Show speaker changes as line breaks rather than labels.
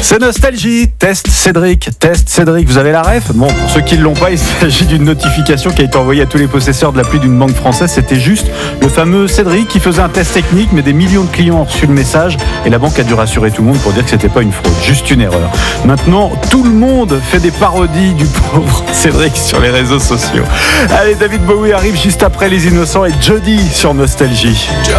C'est Nostalgie, test Cédric, vous avez la ref? Bon, pour ceux qui ne l'ont pas, il s'agit d'une notification qui a été envoyée à tous les possesseurs de l'appli d'une banque française. C'était juste le fameux Cédric qui faisait un test technique, mais des millions de clients ont reçu le message et la banque a dû rassurer tout le monde pour dire que c'était pas une fraude, juste une erreur. Maintenant, tout le monde fait des parodies du pauvre Cédric sur les réseaux sociaux. Allez, David Bowie arrive juste après Les Innocents et Jody sur Nostalgie.